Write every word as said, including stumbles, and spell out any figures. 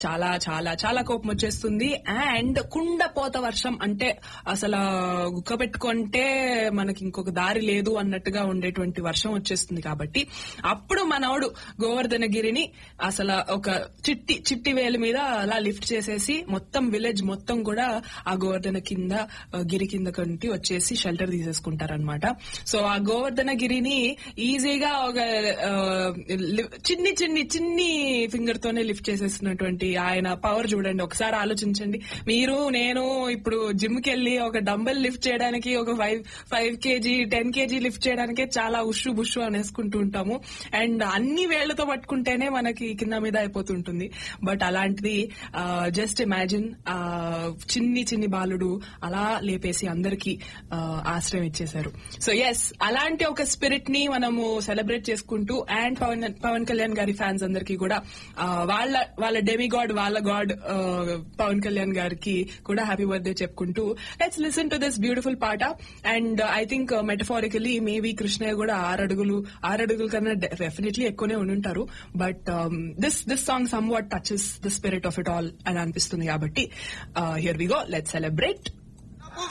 చాలా చాలా చాలా కోపం వచ్చేస్తుంది. అండ్ కుండపోత వర్షం అంటే అసలు గుక్క పెట్టుకుంటే మనకి ఇంకొక దారి లేదు అన్నట్టుగా ఉండేటువంటి వర్షం వచ్చేస్తుంది. కాబట్టి అప్పుడు మనోడు గోవర్ధనగిరిని అసలు ఒక చిట్టి చిట్టి వేలు మీద అలా లిఫ్ట్ చేసేసి మొత్తం విలేజ్ మొత్తం కూడా ఆ గోవర్ధన కింద గిరి కింద కంటి వచ్చేసి షెల్టర్ తీసేసుకుంటారనమాట. సో ఆ గోవర్ధనగిరిని ఈజీగా ఒక చిన్ని చిన్ని చిన్ని ఫింగర్ తోనే లిఫ్ట్ చేసేసినటువంటి ఆయన పవర్ చూడండి. ఒకసారి ఆలోచించండి. మీరు నేను ఇప్పుడు జిమ్ కి వెళ్ళి ఒక డంబెల్ లిఫ్ట్ చేయడానికి ఒక five five KG ten KG lift చేయడానికే చాలా ఉషు బుషు అనేసుకుంటూ ఉంటాము. అండ్ అన్ని వేళ్లతో పట్టుకుంటేనే మనకి కింద మీద అయిపోతుంటుంది. బట్ అలాంటిది జస్ట్ ఇమాజిన్ చిన్ని చిన్ని బాలుడు అలా లేపేసి అందరికి ఆశ్రయం ఇచ్చేశారు. సో ఎస్, అలాంటి ఒక స్పిరిట్ ని మనము సెలబ్రేట్ చేసుకుంటూ అండ్ పవన్ పవన్ కళ్యాణ్ గారి ఫ్యాన్స్ అందరికీ కూడా వాళ్ళ వాళ్ళ డెమిగాడ్ వాళ్ళ గాడ్ పవన్ కళ్యాణ్ గారికి కూడా హ్యాపీ బర్త్డే చెప్పుకుంటూ let's listen to this beautiful పాట. And I think metaphorically maybe Krishnaiah కూడా ఆరు అడుగులు ఆరు అడుగుల కన్నా డెఫినెట్లీ ఎక్కువనే ఉండుంటారు. But this this song some what touches the spirit of it all అని అనిపిస్తుంది. కాబట్టి here we go, let's celebrate.